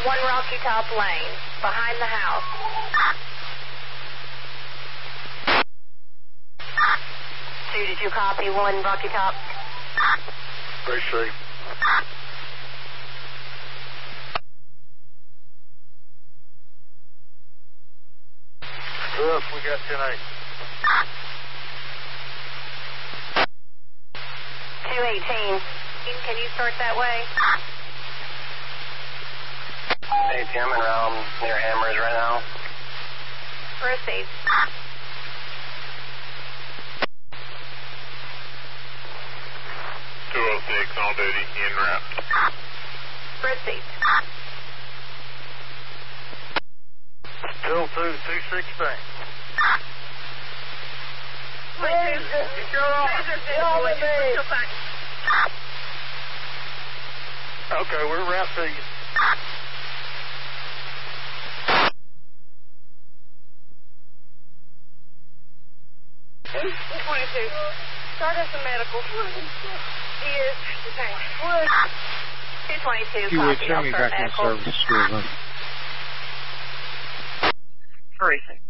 1 Rocky Top Lane, behind the house. 2, did you copy 1 Rocky Top? Appreciate. Yes, we got 10-8. 218. Can you start that way? ATM and around near Hammers right now. Proceed. 206 on duty, en route. Proceed. Still 216. Okay, we're around to you. Start us a medical. He is detained. 222, You would copy. tell me I'll start back in medical. service. Precinct.